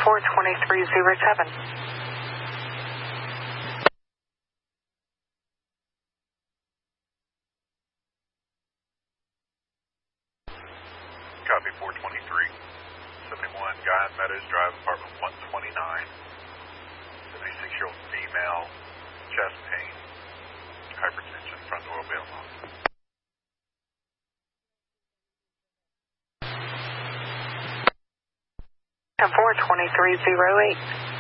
10-4-2307. Copy 423. 71 Guy Meadows Drive, apartment 129. 76-year-old female, chest pain, hypertension, front door will be unlocked. 10-4-2308.